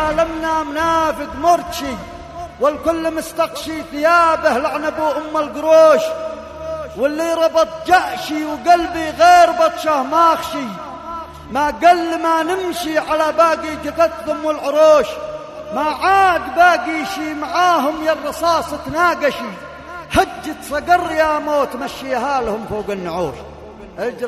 عالمنا منافق مرتشي، والكل مستقشي ثيابه لعن ابو ام القروش، واللي ربط جأشي وقلبي غير بطشه ماخشي، ما قل ما نمشي على باقي جثثهم والعروش، ما عاد باقي شي معاهم يا الرصاص تناقشي، هجة صقر يا موت مشيها لهم فوق النعوش.